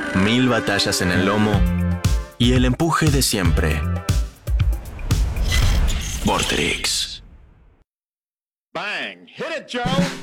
1000 batallas en el lomo y el empuje de siempre. Vorterix. Bang! Hit it, Joe!